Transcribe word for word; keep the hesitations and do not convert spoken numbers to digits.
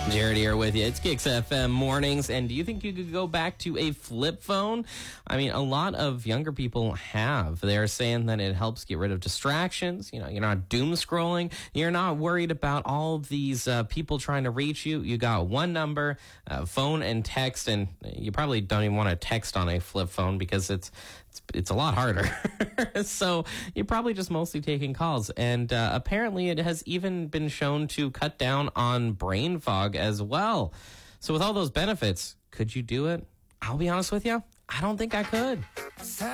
Jared here with you. It's Kicks F M mornings. And do you think you could go back to a flip phone? I mean, a lot of younger people have. They're saying that it helps get rid of distractions. You know, you're not doom scrolling. You're not worried about all of these uh, people trying to reach you. You got one number, uh, phone and text, and you probably don't even want to text on a flip phone because it's It's, it's a lot harder. So you're probably just mostly taking calls. And uh, apparently it has even been shown to cut down on brain fog as well. So with all those benefits, could you do it? I'll be honest with you, I don't think I could.